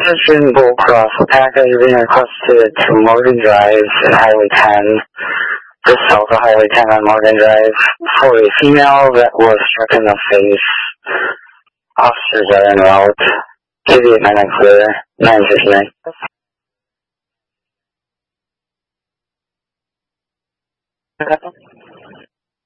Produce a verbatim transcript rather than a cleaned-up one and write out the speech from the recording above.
Attention Bullcross, a package is being requested to Morgan Drive and Highway ten, just south of Highway ten on Morgan Drive, for a female that was struck in the face. Officers are en route. eighty-eight nine clear, nine fifty-nine.